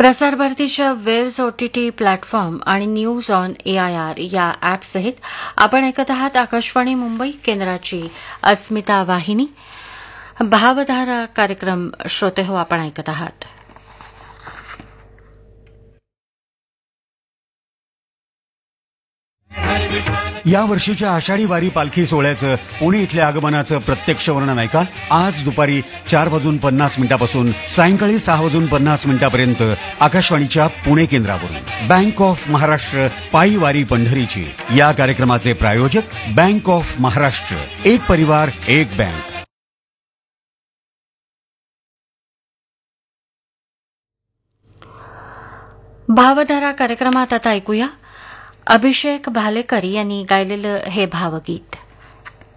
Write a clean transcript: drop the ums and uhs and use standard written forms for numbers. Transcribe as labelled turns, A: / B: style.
A: प्रसार भारतीच्या waves OTT platform आणि न्यूज ऑन AIR या ॲपसहित आपण ऐकत आहात आकाशवाणी मुंबई केंद्राची अस्मिता वाहिनी. भावधारा कार्यक्रम श्रोते हो आपण ऐकत आहात.
B: या वर्षीच्या आषाढी वारी पालखी सोहळ्याचं पुणे इथल्या आगमनाचं प्रत्यक्ष वर्णन ऐका. आज दुपारी 4:50 पासून सायंकाळी 6:50 आकाशवाणीच्या पुणे केंद्रावरून. बँक ऑफ महाराष्ट्र पायी वारी पंढरीची या कार्यक्रमाचे प्रायोजक बँक ऑफ महाराष्ट्र. एक परिवार एक बँक.
A: भावधारा कार्यक्रमात आता ऐकूया अभिषेक भालेकर यांनी गायलेलं हे भावगीत.